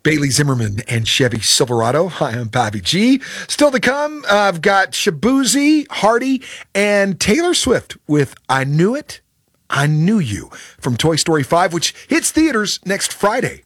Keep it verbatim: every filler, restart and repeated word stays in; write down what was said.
Bailey Zimmerman and Chevy Silverado. Hi, I'm Bobby G. Still to come, uh, I've got Shabuzi, Hardy, and Taylor Swift with I Knew It, I Knew You from Toy Story five, which hits theaters next Friday.